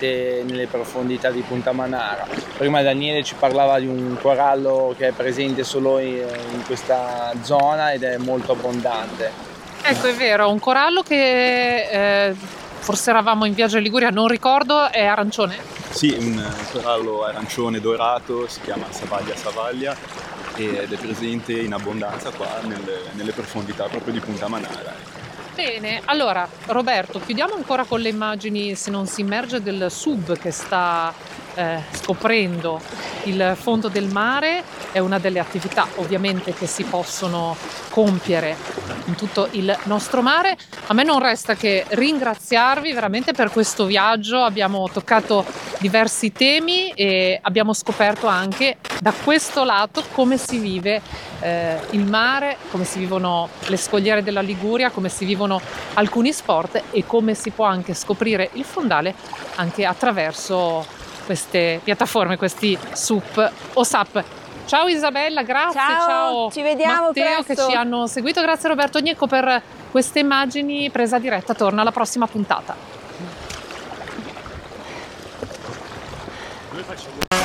presente nelle profondità di Punta Manara. Prima Daniele ci parlava di un corallo che è presente solo in questa zona ed è molto abbondante. Ecco, è vero, un corallo che forse eravamo in viaggio in Liguria, non ricordo, è arancione? Sì, un corallo arancione dorato, si chiama Savaglia ed è presente in abbondanza qua nelle profondità proprio di Punta Manara. Bene, allora Roberto, chiudiamo ancora con le immagini, se non si immerge, del sub che sta scoprendo il fondo del mare. È una delle attività ovviamente che si possono compiere in tutto il nostro mare. A me non resta che ringraziarvi veramente per questo viaggio, abbiamo toccato diversi temi e abbiamo scoperto anche da questo lato come si vive il mare, come si vivono le scogliere della Liguria, come si vivono alcuni sport e come si può anche scoprire il fondale anche attraverso queste piattaforme, questi SUP o SAP. Ciao Isabella, grazie, ciao ci vediamo Matteo presto. che ci hanno seguito, grazie Roberto Gnecco per queste immagini presa diretta, torna alla prossima puntata.